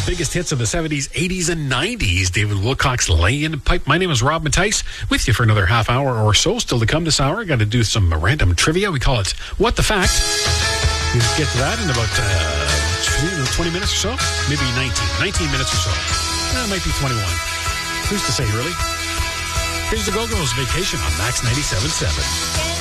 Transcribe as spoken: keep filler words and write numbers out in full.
biggest hits of the seventies, eighties, and nineties. David Wilcox laying the pipe. My name is Rob Mattice, with you for another half hour or so. Still to come this hour. Got to do some random trivia. We call it What the Fact. We'll get to that in about uh, twenty minutes or so. Maybe nineteen. nineteen minutes or so. Uh, it might be twenty-one. Who's to say, really? Here's the Go-Go's Vacation on Max ninety-seven point seven.